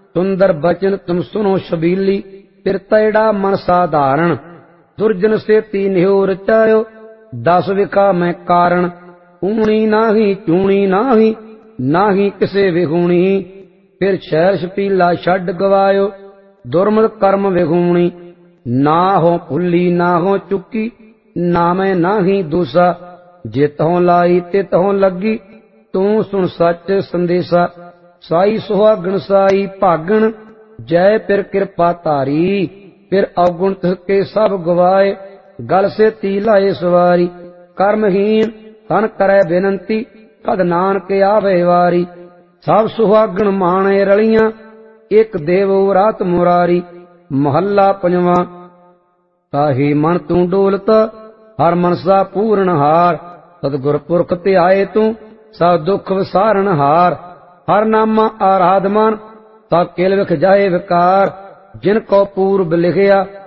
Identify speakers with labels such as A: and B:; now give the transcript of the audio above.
A: सुंदर बचन तुम सुनो शबीली, फिर तैड़ा मन साधारण। दुर्जन से तीन हो रचायो, 10 विका मैं कारण। ऊणी नाही चूणी नाही, नाही किसे विगुणी। फिर शहर शपीला छड गवायो, दुर्मद कर्म विगुणी। ना हो भुल्ली ना हो चुकी, ना मैं नाही दूसा। जित हों लाई तित हों लगी, तू सुन सच संदेशा। साई सुहागण साई भागण, जय फिर कृपा तारी। फिर अवगुण के सब गवाए, गल से ती लाए सवारी। कर्महीन तन करे बेनंती, कद नानक आवे वारी। सब सुहागण माणे रलियां, एक देवो रात मुरारी। महला पंजवा। ताही मन तू डोलता, हर मनसा पूर्ण हार। सतगुर पुरख ते आए तू, सब दुख विसारण हार। हर नामा आराध मन, सब किल विख जाए विकार। जिन को पूर्व लिखिया,